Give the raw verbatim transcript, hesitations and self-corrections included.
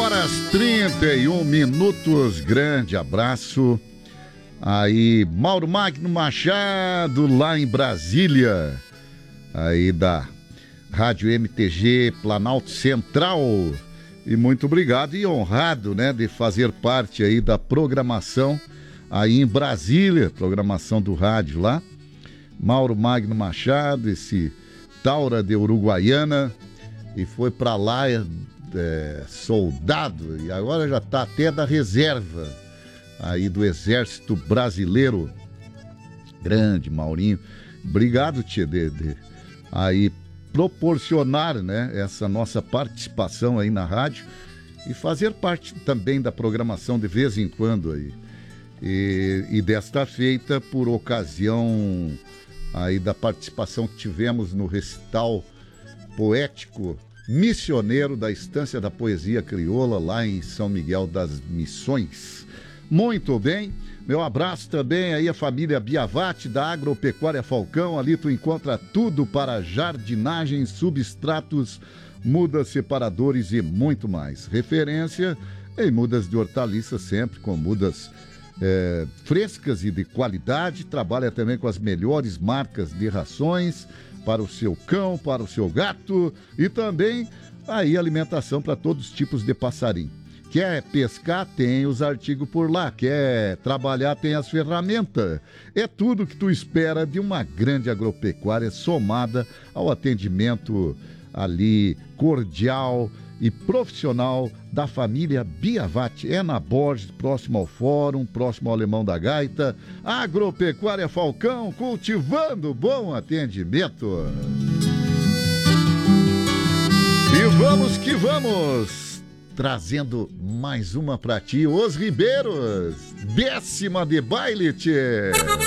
horas trinta e um minutos. Grande abraço. Aí, Mauro Magno Machado, lá em Brasília. Aí da Rádio M T G Planalto Central. E muito obrigado e honrado, né, de fazer parte aí da programação aí em Brasília, programação do rádio lá. Mauro Magno Machado, esse Taura de Uruguaiana, e foi para lá é, soldado, e agora já está até da reserva aí do Exército Brasileiro. Grande Maurinho, obrigado, tia, de, de aí proporcionar, né, essa nossa participação aí na rádio e fazer parte também da programação de vez em quando aí. E, e desta feita, por ocasião aí da participação que tivemos no recital poético missioneiro da Estância da Poesia Crioula, lá em São Miguel das Missões. Muito bem, meu abraço também aí à família Biavati da Agropecuária Falcão. Ali tu encontra tudo para jardinagem, substratos, mudas, separadores e muito mais. Referência em mudas de hortaliças, sempre com mudas é, frescas e de qualidade. Trabalha também com as melhores marcas de rações para o seu cão, para o seu gato e também aí alimentação para todos os tipos de passarinho. Quer pescar, tem os artigos por lá. Quer trabalhar, tem as ferramentas. É tudo que tu espera de uma grande agropecuária somada ao atendimento ali cordial e profissional da família Biavati. É na Borges, próximo ao Fórum, próximo ao Alemão da Gaita. Agropecuária Falcão, cultivando bom atendimento. E vamos que vamos! Trazendo mais uma pra ti, Os Ribeiros, décima de baile, tchê.